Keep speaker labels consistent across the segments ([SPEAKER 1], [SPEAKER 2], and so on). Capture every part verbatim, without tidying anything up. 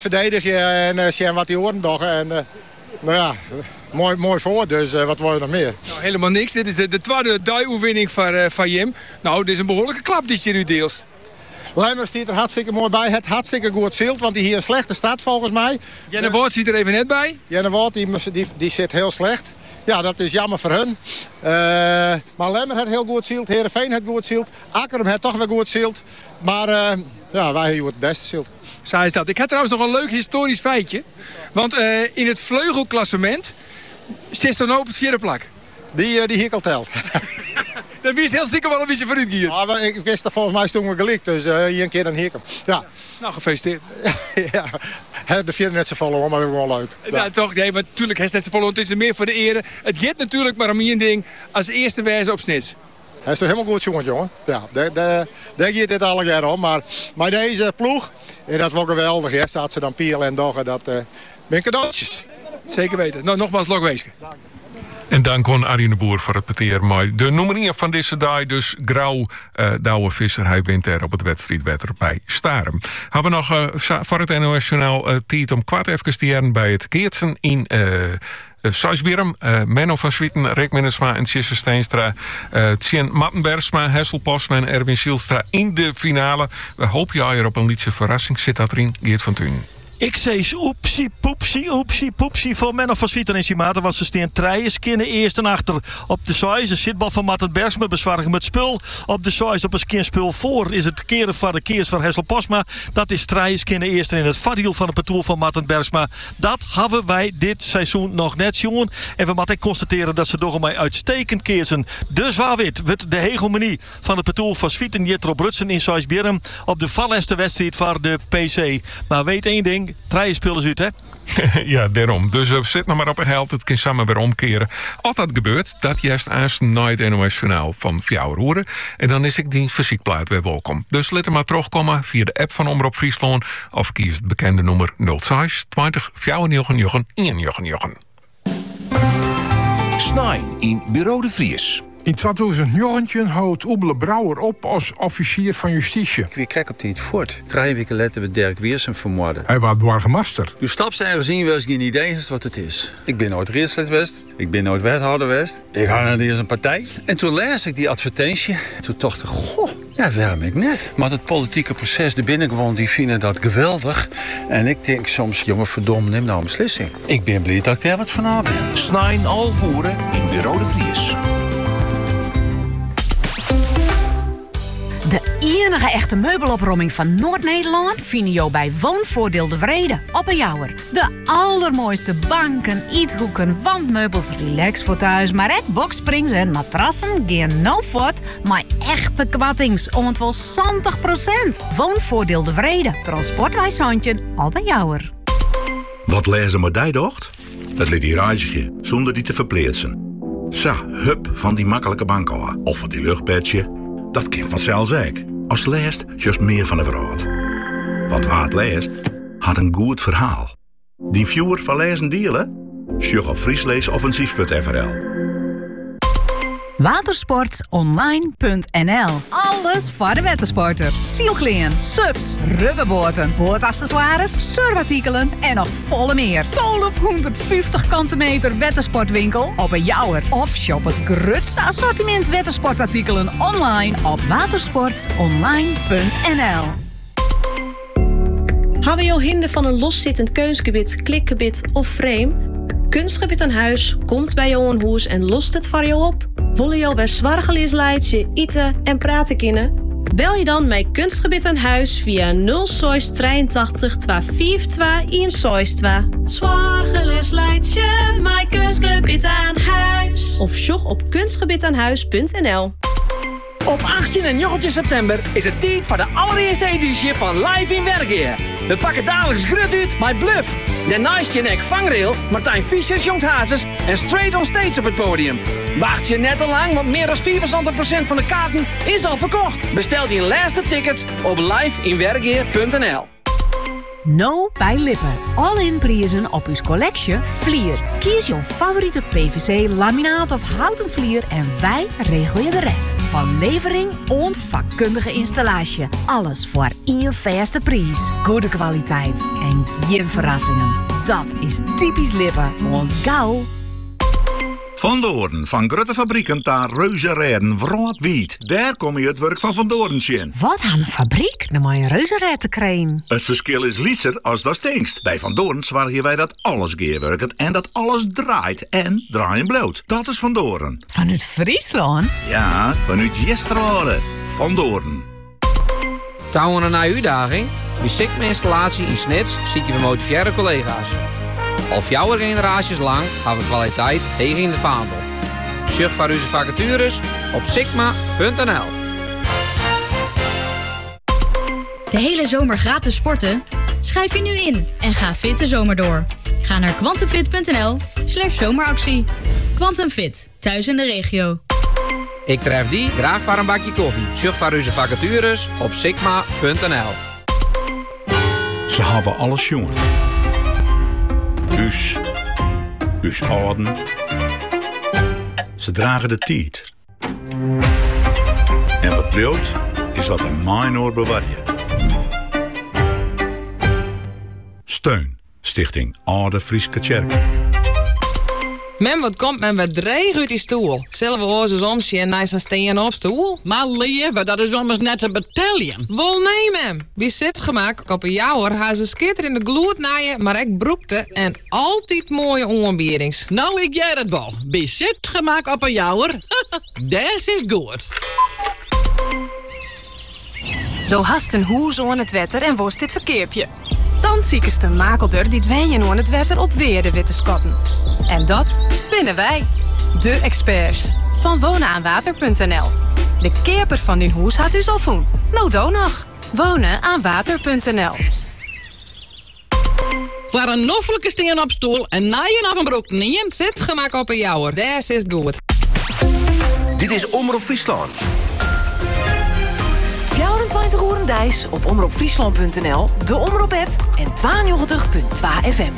[SPEAKER 1] Verdedig je en uh, zien wat die oren doen. En uh, nou ja, mooi, mooi voor. Dus uh, wat wil je nog meer?
[SPEAKER 2] Nou, helemaal niks. Dit is de, de tweede die-oefening van, uh, van Jim. Nou, dit is een behoorlijke klap die je nu deelt.
[SPEAKER 1] Lemmer stiet er hartstikke mooi bij. Het hartstikke goed zielt, want die hier een slechte stad volgens mij.
[SPEAKER 2] Jenne Woord zit er even net bij.
[SPEAKER 1] Jenne Woord, die, die, die zit heel slecht. Ja, dat is jammer voor hun. Uh, maar Lemmer heeft heel goed zielt. Heerenveen heeft goed zielt. Akkerum heeft toch weer goed zielt. Maar uh, ja, wij hebben het beste zielt.
[SPEAKER 2] Zo is dat. Ik heb trouwens nog een leuk historisch feitje. Want uh, in het vleugelklassement zit er nou op het vierde plak.
[SPEAKER 1] Die, uh, die hier al telt.
[SPEAKER 2] Dat wist heel zeker wel een beetje vooruit hier.
[SPEAKER 1] Ja, maar ik wist dat volgens mij stond me gelijk. Dus uh, hier een keer dan hier. Ja.
[SPEAKER 2] Nou, gefeliciteerd.
[SPEAKER 1] Ja, de vierde net zo vol, maar dat is wel leuk.
[SPEAKER 2] Ja, ja toch? Nee, maar natuurlijk is het net zo vol. Het is er meer voor de ere. Het gaat natuurlijk maar om één ding. Als eerste wijze op snits.
[SPEAKER 1] Hij is toch helemaal goed jongen, jongen. Ja, daar, daar, daar gaat dit alle keer om. Maar, maar deze ploeg, en dat was geweldig. Ja, staat ze dan Piel en Doggen. Dat uh, ben cadeautjes.
[SPEAKER 2] Zeker weten. Nou, nogmaals, logwezen.
[SPEAKER 3] En dan kon Arjen de Boer voor het peteer. Maar de nummer één van deze dag, dus Grauw uh, Douwe Visser. Hij wint er op het wedstrijdwetter bij Starem. Hebben we nog uh, voor het N O S-journaal uh, tijd om kwart even te jaren bij het Keertsen in uh, uh, Sijsbierum. Uh, Menno van Swieten, Rick Minnesma en Tjisse Steenstra. Uh, Tjen Mattenbergsma, Hessel Postma en Erwin Zielstra in de finale. We hopen je er op een liedje verrassing. Zit dat erin, Geert van Thun.
[SPEAKER 4] Ik zei oepsie, poepsie, oepsie, poepsie voor Menno van Swieten en Simata. Want ze steen treien, skinnen eerst en achter op de Sois. De zitbal van Martin Bergsma bezwargen met spul. Op de Sois op een skin spul voor is het keren van de keers van Hessel Posma. Dat is treien, skinnen eerst en in het vadhiel van de patoel van Martin Bergsma. Dat hebben wij dit seizoen nog net jongen. En we moeten constateren dat ze door mij uitstekend keersen. Dus waar wit wordt de hegemonie van de patoel van Swieten Jetro Brutsen in Sijsbierum op de vallenste wedstrijd voor de P C. Maar weet één ding. Treien spullen uit, hè?
[SPEAKER 3] Ja, daarom. Dus uh, zit nog maar op een held. Het kan samen weer omkeren. Als dat gebeurt, dat juist aanst na het N O S-journaal van Fjouwer horen. En dan is ik die fysiekplaat weer welkom. Dus let er maar terugkomen via de app van Omroep Friesland. Of kies het bekende nummer nul zes twintig vijfennegentig eenennegentig.
[SPEAKER 5] Snijn in Bureau de Vries.
[SPEAKER 6] In tweeduizend negentien houdt Oebele Brouwer op als officier van justitie.
[SPEAKER 7] Ik weer kijk op dit fort. Drie weken later werd Dirk Weersen vermoord.
[SPEAKER 6] Hij was burgemeester.
[SPEAKER 7] Toen stap ze ergens in, was geen idee wat het is. Ik ben nooit raadslid geweest. Ik ben nooit wethouder geweest. Ik had naar eerst een partij. En toen las ik die advertentie. Toen dacht ik, goh, ja, waarom ik net? Maar het politieke proces, de binnengewoon, die vinden dat geweldig. En ik denk soms, jongen, verdomme, neem nou een beslissing. Ik ben blij dat ik daar wat van aan ben.
[SPEAKER 5] Snijn al voeren in Bureau de Vries.
[SPEAKER 8] De enige echte meubelopromming van Noord-Nederland vind je bij Woonvoordeel de Vrede op een Jouwer. De allermooiste banken, eethoeken, wandmeubels, relax voor thuis, maar ook boxsprings en matrassen gaan no fort, maar echte kwattings, om wel zestig procent. Woonvoordeel de Vrede, transportwijzandje op een Jouwer.
[SPEAKER 9] Wat lezen maar die docht? Dat liet die reisje, zonder die te verplaatsen. Sa, hup van die makkelijke bank af. Of van die luchtpetje. Dat kan vanzelfs ook. Als leest, juist meer van de verhaal. Want waar het leest, had een goed verhaal. Die viewer van lezen delen? Sjug op friesleesoffensief punt f r l.
[SPEAKER 8] watersportonline punt n l. Alles voor de watersporter. Zielklean, subs, rubberboten, boordaccessoires, surfartikelen en nog volle meer. twaalfhonderdvijftig kanten meter watersportwinkel op een Jouwer. Of shop het grootste assortiment watersportartikelen online op watersportonline punt n l.
[SPEAKER 10] Hebben jou hinder van een loszittend keusgebied, klikgebied of frame? Kunstgebied aan huis komt bij jou een hoes en lost het voor jou op. Willen jou bij zwargeleesleidje, eten en praten kunnen? Bel je dan met Kunstgebied aan huis via nul zes drieëntachtig tweehonderdvijfentwintig eenenzestig. Zwargeleesleidje, mijn Kunstgebied aan huis. Of sjog op kunstgebied aan huis punt n l.
[SPEAKER 11] Op achttien en negentien september is het tijd voor de allereerste editie van Live in Wergeer. We pakken dagelijks grut uit met Bluff. Daarnaast je nek vangrail, Martijn Fischers, Jongt Hazes en Straight on Stage op het podium. Wacht je net al lang, want meer dan vierenzestig procent van de kaarten is al verkocht. Bestel je laatste tickets op live in wergeer punt n l.
[SPEAKER 8] No bij Lippen. All-in prijzen op uw collectie Vlier. Kies jouw favoriete P V C, laminaat of houten vlier en wij regelen je de rest. Van levering en vakkundige installatie. Alles voor één vaste prijs. Goede kwaliteit en geen verrassingen. Dat is typisch Lippen. Want gauw.
[SPEAKER 9] Van Doorn, van grote fabrieken naar reuzenrijden, wroodwiet. Daar kom je het werk van Van Doorn in.
[SPEAKER 8] Wat aan een fabriek? Dan moet je een reuzenrijd te krijgen.
[SPEAKER 9] Het verschil is lieser als dat stinkst. Bij Van Doorn zorgen wij dat alles geerwerkt en dat alles draait. En draaien bloot. Dat is Van Doorn.
[SPEAKER 8] Vanuit Friesland?
[SPEAKER 9] Ja, vanuit Jesterode. Van Doorn.
[SPEAKER 12] Touwen een uitdaging? Wie ziet mijn installatie in Snits, zie je gemotiveerde collega's. Al jouw generaties lang hebben we kwaliteit tegen in de vaandel. Surf voor onze vacatures op sigma punt n l.
[SPEAKER 13] De hele zomer gratis sporten? Schrijf je nu in en ga fit de zomer door. Ga naar quantumfit punt n l slash zomeractie. Quantumfit, thuis in de regio.
[SPEAKER 12] Ik tref die graag voor een bakje koffie. Surf voor onze vacatures op sigma punt n l.
[SPEAKER 9] Ze hebben alles jongen. Us, us ouden. Ze dragen de tijd. En wat bleut is wat een minor bewaarje. Steun, Stichting Oude Frieske Kerk.
[SPEAKER 14] Men wat komt men wat dreig uit die stoel. Zullen we ons eens omzien en naar zijn steen op stoel?
[SPEAKER 15] Maar lieve, dat is ommers net een battalion.
[SPEAKER 14] Wel nee, mem. Wie zit gemaakt op een jouwer, haar ze skitter in de gloed naaien, maar ik broekte en altijd mooie onbiedings.
[SPEAKER 15] Nou, ik jij dat wel. Wie zit gemaakt op een jouwer? Des is goed.
[SPEAKER 16] Doe hast een hoes aan het wetter en worst dit verkeerpje. Dan zie ik de makelder die dwenjen aan het wetter op weer de witte skotten. En dat binnen wij, de experts van wonenaanwater punt n l. De keeper van din hoes had u al voen. Nou, dan nog. wonenaanwater punt n l.
[SPEAKER 15] Voor een noffelijke steen op stoel en naaien af een broek niet.
[SPEAKER 14] Zit gemaakt op een jouwer, des is goed.
[SPEAKER 5] Dit is Omroep Friesland.
[SPEAKER 17] vierentwintig uur dijs op omroep friesland punt n l, de Omroep-app en tweeënnegentig punt twee F M.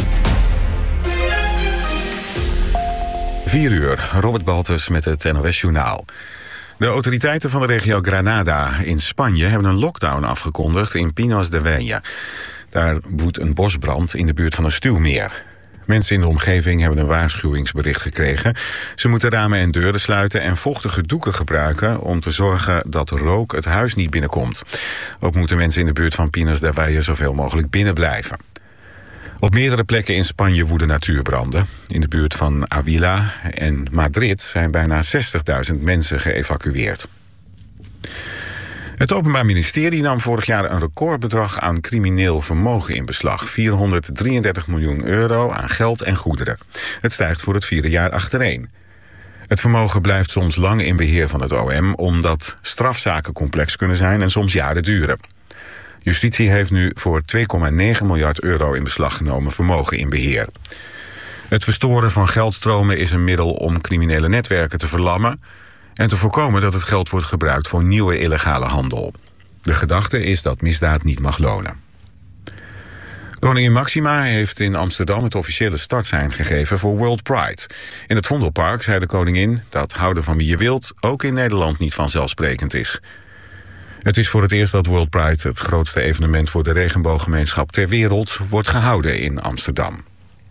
[SPEAKER 18] vier uur, Robert Baltus met het N O S-journaal. De autoriteiten van de regio Granada in Spanje hebben een lockdown afgekondigd in Pinos de Vella. Daar woedt een bosbrand in de buurt van een stuwmeer. Mensen in de omgeving hebben een waarschuwingsbericht gekregen. Ze moeten ramen en deuren sluiten en vochtige doeken gebruiken om te zorgen dat rook het huis niet binnenkomt. Ook moeten mensen in de buurt van Pinos de Vella zoveel mogelijk binnen blijven. Op meerdere plekken in Spanje woeden natuurbranden. In de buurt van Avila en Madrid zijn bijna zestigduizend mensen geëvacueerd. Het Openbaar Ministerie nam vorig jaar een recordbedrag aan crimineel vermogen in beslag. vierhonderddrieëndertig miljoen euro aan geld en goederen. Het stijgt voor het vierde jaar achtereen. Het vermogen blijft soms lang in beheer van het O M... omdat strafzaken complex kunnen zijn en soms jaren duren. Justitie heeft nu voor twee komma negen miljard euro in beslag genomen vermogen in beheer. Het verstoren van geldstromen is een middel om criminele netwerken te verlammen en te voorkomen dat het geld wordt gebruikt voor nieuwe illegale handel. De gedachte is dat misdaad niet mag lonen. Koningin Maxima heeft in Amsterdam het officiële startsein gegeven voor World Pride. In het Vondelpark zei de koningin dat houden van wie je wilt ook in Nederland niet vanzelfsprekend is. Het is voor het eerst dat World Pride, het grootste evenement voor de regenbooggemeenschap ter wereld, wordt gehouden in Amsterdam.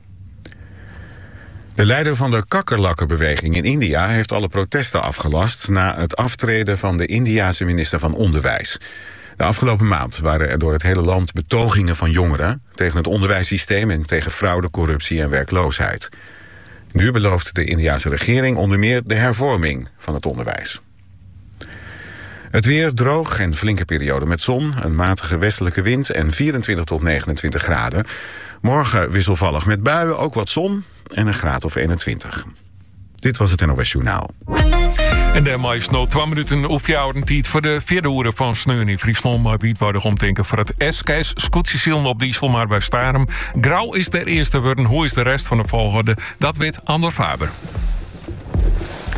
[SPEAKER 18] De leider van de kakkerlakkenbeweging in India heeft alle protesten afgelast na het aftreden van de Indiase minister van Onderwijs. De afgelopen maand waren er door het hele land betogingen van jongeren tegen het onderwijssysteem en tegen fraude, corruptie en werkloosheid. Nu belooft de Indiase regering onder meer de hervorming van het onderwijs. Het weer droog en flinke periode met zon, een matige westelijke wind en vierentwintig tot negenentwintig graden. Morgen wisselvallig met buien, ook wat zon en een graad of eenentwintig. Dit was het N O S Journaal.
[SPEAKER 3] En daarmee is nog twee minuten of jouw tijd voor de vierde uur van Sneun in Friesland. Maar biedt waardig om te denken voor het S K S scootjesielen op diesel maar bij Starum. Grauw is de eerste worden. Hoe is de rest van de volgorde? Dat weet Andor Faber.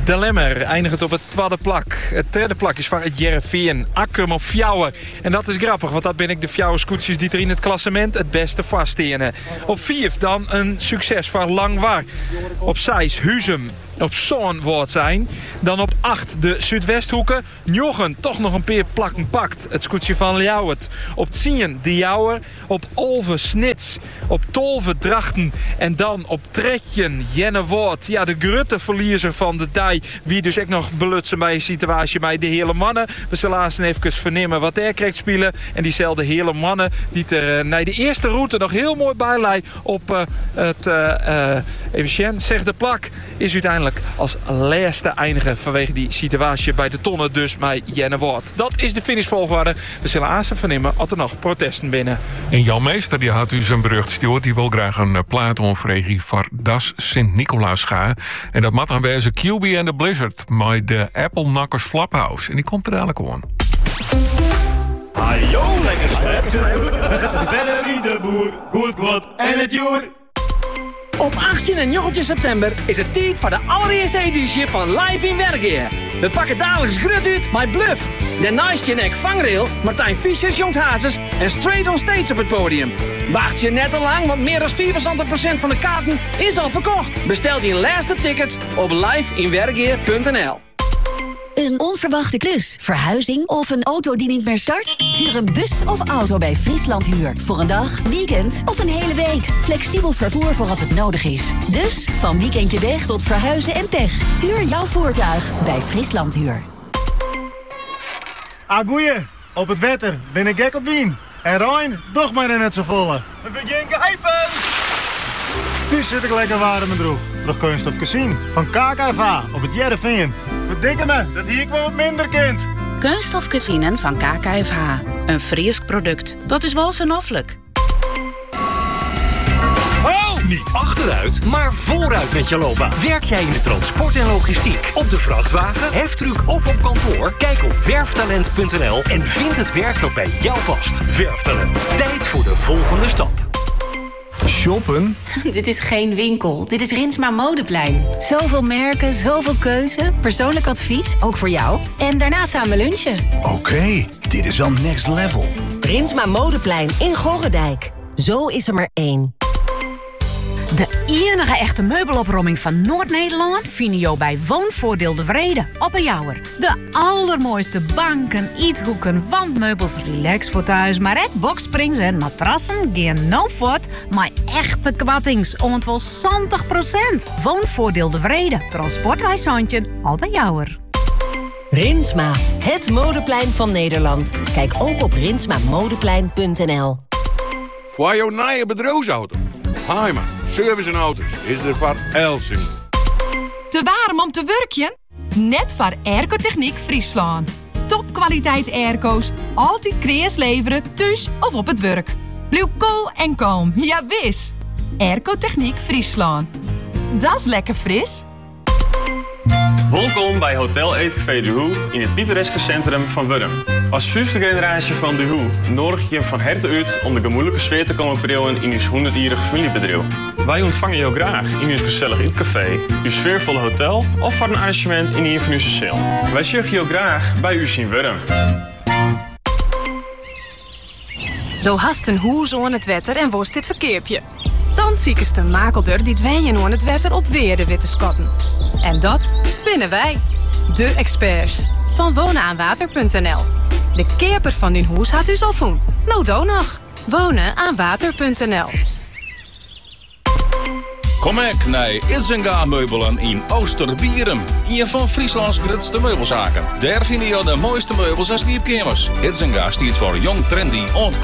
[SPEAKER 19] De Lemmer eindigt op het tweede plak. Het derde plak is van het Jereveen. Akkum op Fjouwer. En dat is grappig, want dat ben ik de Fjouwer scootjes die er in het klassement het beste vaststenen. Op vier dan een succes van Langwar. Op zes Huzum. Op zo'n woord zijn. Dan op acht de Zuidwesthoeken. Njochen toch nog een paar plakken pakt. Het scootje van Ljouwert. Op tien de Jouwer. Op Olve Snits. Op Tolve Drachten. En dan op Tretjen Jenne Woord. Ja, de grutte verliezer van de dij. Wie dus ook nog belutsen bij een situatie bij de hele mannen. We zullen laatst even vernemen wat er krijgt spelen. En diezelfde hele mannen die er uh, naar de eerste route nog heel mooi bijlei op uh, het uh, uh, even zegt de plak is uiteindelijk als laatste eindigen vanwege die situatie bij de tonnen dus bij Jenne Woord. Dat is de finishvolgorde. We zullen aanstaan vernemen als er nog protesten binnen.
[SPEAKER 3] En Jan Meester die had u zijn berucht stuurt. Die wil graag een plaat onvregen voor Das Sint-Nicolaas gaan. En dat mag dan bij zijn Q B en de Blizzard. Met de Apple Knockers Flaphouse. En die komt er eigenlijk gewoon.
[SPEAKER 20] Hallo, lekker slet. Verder wie de boer, goed goed en het joer.
[SPEAKER 11] Op achttien en negentien september is het tijd voor de allereerste editie van Live in Wergeer. We pakken dagelijks grut uit met Bluff. De Nice Neck Vangrail, Martijn Fischers, Jongt Hazes en Straight on Stage op het podium. Wacht je net te lang, want meer dan vierentachtig procent van de kaarten is al verkocht. Bestel je laatste tickets op live in wergeer punt n l.
[SPEAKER 21] Een onverwachte klus, verhuizing of een auto die niet meer start? Huur een bus of auto bij Friesland Huur. Voor een dag, weekend of een hele week. Flexibel vervoer voor als het nodig is. Dus van weekendje weg tot verhuizen en pech. Huur jouw voertuig bij Friesland Huur.
[SPEAKER 22] Ah, goeie. Op het wetter ben ik gek op wien. En Rijn, doch maar net zo volle. We beginnen gehypen! Dus zit ik lekker warm in mijn droeg. Terug Kunststof Casino van K K F H op het Jereveen. Verdikke me, dat hier ik wel wat minder kind.
[SPEAKER 23] Kunststof Casino van K K F H. Een Fries product. Dat is wel zo noffelijk.
[SPEAKER 24] Oh! Niet achteruit, maar vooruit met je loopbaan. Werk jij in de transport en logistiek, op de vrachtwagen, heftruck of op kantoor? Kijk op werftalent punt n l en vind het werk dat bij jou past. Werftalent. Tijd voor de volgende stap.
[SPEAKER 25] Shoppen?
[SPEAKER 23] Dit is geen winkel. Dit is Rinsma Modeplein. Zoveel merken, zoveel keuze. Persoonlijk advies, ook voor jou. En daarna samen lunchen.
[SPEAKER 25] Oké, okay, dit is wel next level.
[SPEAKER 26] Rinsma Modeplein in Gorredijk. Zo is er maar één.
[SPEAKER 8] De enige echte meubelopromming van Noord-Nederland vind je bij Woonvoordeel de Vrede op een Jouwer. De allermooiste banken, eethoeken, wandmeubels, relax voor thuis, maar ook boxsprings en matrassen gaan no voort, maar echte kwattings, om het wel zestig procent. Woonvoordeel de Vrede, transportwijzandje op een Jouwer.
[SPEAKER 26] Rinsma, het modeplein van Nederland. Kijk ook op rinsma modeplein punt n l.
[SPEAKER 27] Voor jouw nieuwe bedrijfsauto. Heima, service en auto's is er voor Elsing.
[SPEAKER 28] Te warm om te werkjen? Net voor Airco-Techniek Friesland. Topkwaliteit airco's, altijd kreas leveren, thuis of op het werk. Blijf cool en kalm, ja wis. Airco-Techniek Friesland. Dat is lekker fris.
[SPEAKER 29] Welkom bij Hotel Eetcafé De Hoe in het pittoreske centrum van Wurm. Als vijfde generatie van De Hoe nodig je van harte uit om de gemoedelijke sfeer te komen brengen in ons honderdjarig familiebedrijf. Wij ontvangen jou graag in ons gezellig eetcafé, uw sfeervolle hotel of voor een arrangement in een van onze cel. Wij zeggen jou graag bij u in Wurm.
[SPEAKER 16] Do hast een hoes aan het wetter en worst dit verkeerpje. Dan zie ik de makelder die dweijen aan het wetter op weer de witte skotten. En dat binnen wij, de experts van wonenaanwater punt n l. De keeper van din hoes had u al voen. Nou dan nog. wonenaanwater punt n l.
[SPEAKER 30] Kom ik naar Izinga Meubelen in Oosterbierum. Een van Frieslands grootste meubelzaken. Daar vind je de mooiste meubels en sleepkamers. Izinga staat voor jong, trendy,